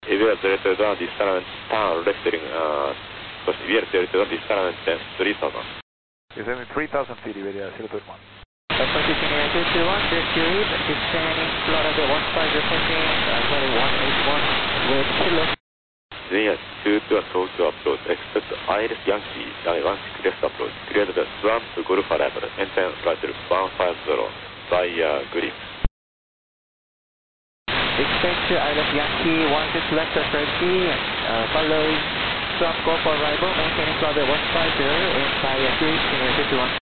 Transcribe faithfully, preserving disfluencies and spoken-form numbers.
Ivier Director Don Distant Town Lifting, uh, Ivier Director Don Distant three thousand. Descending three thousand feet, Ivier zero two one. Alpha sixteen air two two one, zero two eight, descending Florida one five, requesting uh, runway one eight one with kilo. Zenya's two two one Tokyo approach, expect Iris Yankee, one six left approach, cleared the Swamp to Golf arrival, enter flight one five zero, via Green. Expect Iris Yankee one six left approaching, uh, following Swamp Golf arrival, maintaining Florida one five zero, and via Green, two two one.